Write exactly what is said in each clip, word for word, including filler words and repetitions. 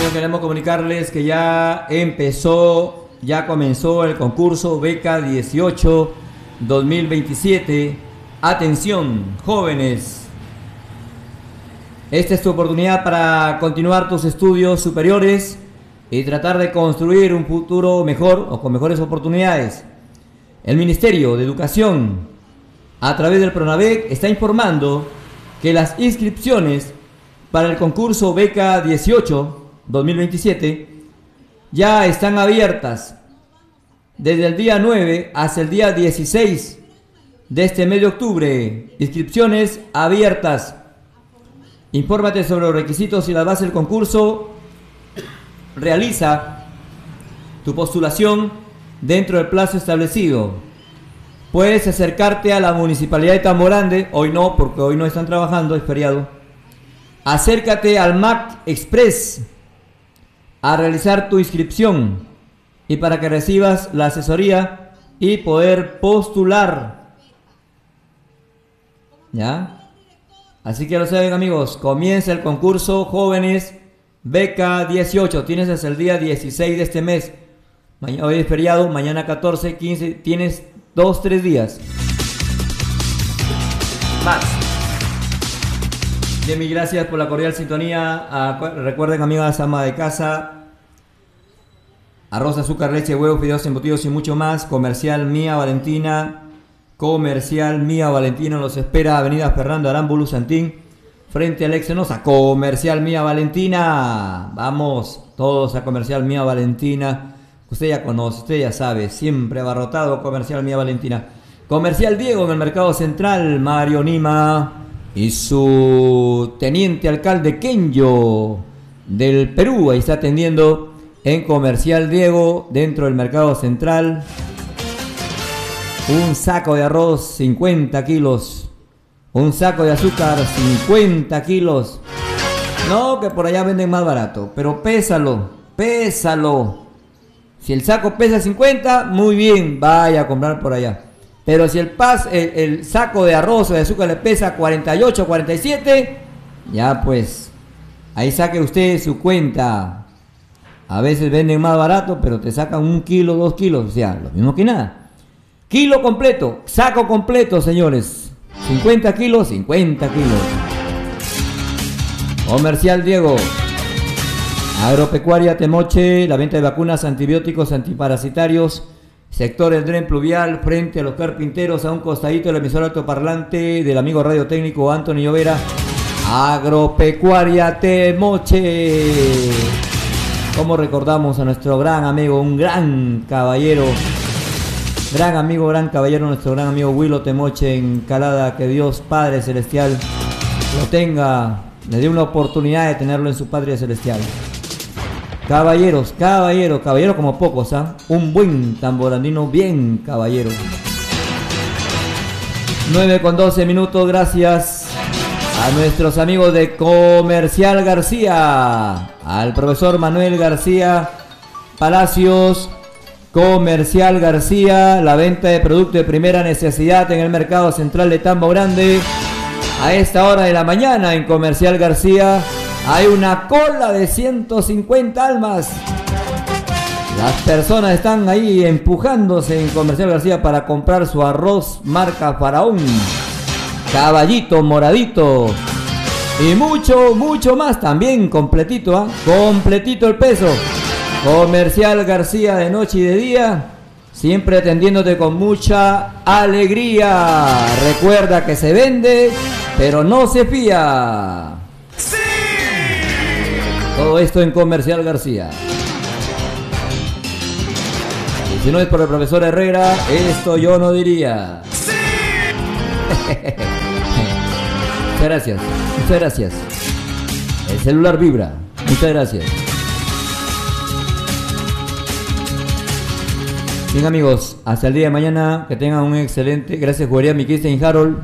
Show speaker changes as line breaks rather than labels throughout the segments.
amigos, queremos comunicarles que ya empezó, ya comenzó el concurso Beca dieciocho dos mil veintisiete. Atención, jóvenes. Esta es tu oportunidad para continuar tus estudios superiores y tratar de construir un futuro mejor o con mejores oportunidades. El Ministerio de Educación, a través del PRONAVEC, está informando que las inscripciones para el concurso Beca dieciocho dos mil veintisiete ya están abiertas desde el día nueve hasta el día dieciséis de este mes de octubre. Inscripciones abiertas. Infórmate sobre los requisitos y las bases del concurso. Realiza tu postulación dentro del plazo establecido. Puedes acercarte a la Municipalidad de Tamborande, hoy no, porque hoy no están trabajando, es feriado. Acércate al M A C Express a realizar tu inscripción y para que recibas la asesoría y poder postular. ¿Ya? Así que lo saben, amigos, comienza el concurso Jóvenes Beca dieciocho. Tienes hasta el día dieciséis de este mes. Mañana, hoy es feriado, mañana catorce, quince, tienes dos, tres días. Más. Bien, mil gracias por la cordial sintonía. Ah, recuerden, amigas, ama de casa, arroz, azúcar, leche, huevos, fideos embutidos y mucho más. Comercial Mía Valentina. Comercial Mía Valentina los espera. Avenida Fernando Aramburu Santín, frente al Exenosa. Comercial Mía Valentina. Vamos todos a Comercial Mía Valentina. Usted ya conoce, usted ya sabe. Siempre abarrotado Comercial Mía Valentina. Comercial Diego en el Mercado Central. Mario Nima y su teniente alcalde Kenyo del Perú. Ahí está atendiendo en Comercial Diego, dentro del Mercado Central. Un saco de arroz, cincuenta kilos. Un saco de azúcar, cincuenta kilos. No, que por allá venden más barato. Pero pésalo, pésalo. Si el saco pesa cincuenta, muy bien, vaya a comprar por allá. Pero si el, pas, el, el saco de arroz o de azúcar le pesa cuarenta y ocho, cuarenta y siete, ya pues, ahí saque usted su cuenta. A veces venden más barato, pero te sacan un kilo, dos kilos, o sea, lo mismo que nada. Kilo completo, saco completo, señores. cincuenta kilos, cincuenta kilos. Comercial Diego. Agropecuaria Temoche, la venta de vacunas, antibióticos, antiparasitarios. Sector El Dren Pluvial, frente a los carpinteros, a un costadito del emisor altoparlante del amigo radiotécnico Antonio Llovera. Agropecuaria Temoche. Como recordamos a nuestro gran amigo, un gran caballero, gran amigo, gran caballero, nuestro gran amigo Willo Temoche en Calada. Que Dios Padre Celestial lo tenga, le dé una oportunidad de tenerlo en su patria celestial. Caballeros, caballero, caballero como pocos, ¿ah? ¿eh? Un buen tamborandino, bien caballero. nueve con doce minutos, gracias a nuestros amigos de Comercial García, al profesor Manuel García Palacios. Comercial García, la venta de productos de primera necesidad en el Mercado Central de Tambo Grande. A esta hora de la mañana en Comercial García hay una cola de ciento cincuenta almas. Las personas están ahí empujándose en Comercial García para comprar su arroz marca Faraón, caballito moradito y mucho, mucho más. También completito, ¿ah? ¿eh? Completito el peso. Comercial García, de noche y de día, siempre atendiéndote con mucha alegría. Recuerda que se vende, pero no se fía. ¡Sí! Todo esto en Comercial García. Y si no es por el profesor Herrera, esto yo no diría. ¡Sí! Muchas gracias, muchas gracias. El celular vibra. Muchas gracias. Bien, amigos, hasta el día de mañana, que tengan un excelente. Gracias, jugaría mi Christian Harold.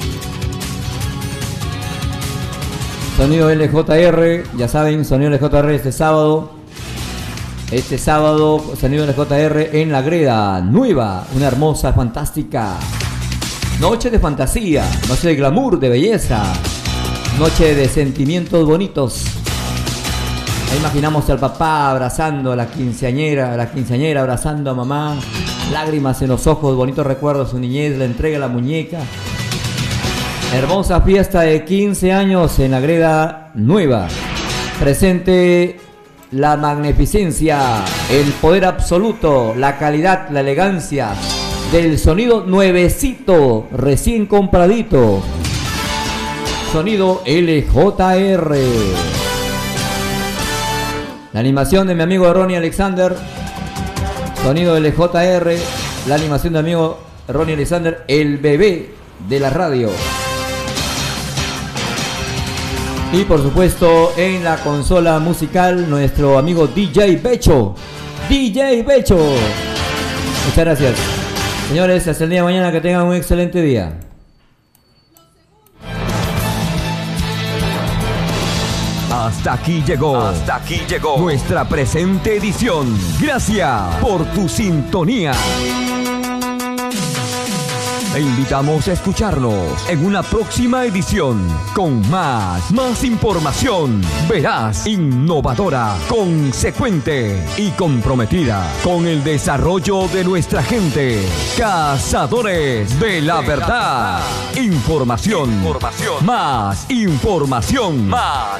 Sonido L J R, ya saben, sonido L J R este sábado. Este sábado, sonido L J R en La Greda, nueva, una hermosa, fantástica noche de fantasía, noche de glamour, de belleza, noche de sentimientos bonitos. Ahí imaginamos al papá abrazando a la quinceañera, a la quinceañera abrazando a mamá, lágrimas en los ojos, bonitos recuerdos de su niñez, le entrega la muñeca. Hermosa fiesta de quince años en la greda nueva. Presente la magnificencia, el poder absoluto, la calidad, la elegancia del sonido nuevecito, recién compradito. Sonido L J R. La animación de mi amigo Ronnie Alexander. Sonido L J R. La animación de mi amigo Ronnie Alexander, el bebé de la radio. Y por supuesto en la consola musical nuestro amigo D J Becho. D J Becho. Muchas gracias. Señores, hasta el día de mañana, que tengan un excelente día.
Hasta aquí llegó, hasta aquí llegó nuestra presente edición. Gracias por tu sintonía. Te invitamos a escucharnos en una próxima edición con más, más información veraz, innovadora, consecuente y comprometida con el desarrollo de nuestra gente. Cazadores de la verdad. Información, información, más información, más.